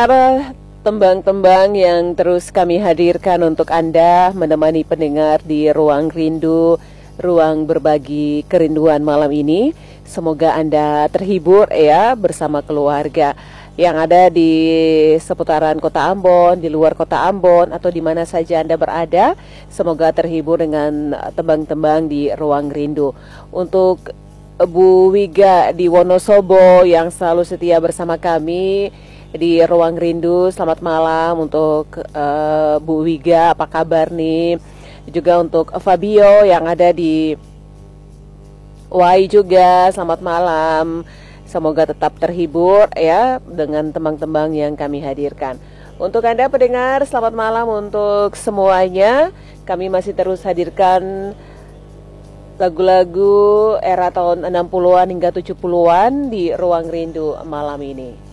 pendengar, tembang-tembang yang terus kami hadirkan untuk Anda, menemani pendengar di Ruang Rindu, ruang berbagi kerinduan malam ini. Semoga Anda terhibur ya bersama keluarga yang ada di seputaran kota Ambon, di luar kota Ambon, atau di mana saja Anda berada. Semoga terhibur dengan tembang-tembang di Ruang Rindu. Untuk Bu Wiga di Wonosobo yang selalu setia bersama kami di Ruang Rindu, selamat malam untuk Bu Wiga, apa kabar nih? Juga untuk Fabio yang ada di Wai juga, selamat malam. Semoga tetap terhibur ya dengan tembang-tembang yang kami hadirkan. Untuk Anda pendengar, selamat malam untuk semuanya. Kami masih terus hadirkan lagu-lagu era tahun 60-an hingga 70-an di Ruang Rindu malam ini.